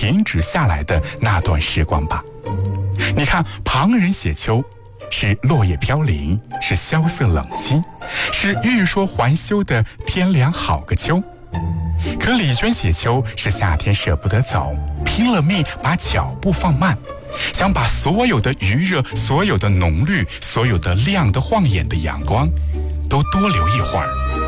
停止下来的那段时光吧。你看，旁人写秋，是落叶飘零，是萧瑟冷清，是欲说还休的天凉好个秋。可李娟写秋是夏天舍不得走，拼了命把脚步放慢，想把所有的余热，所有的浓绿，所有的亮得晃眼的阳光都多留一会儿，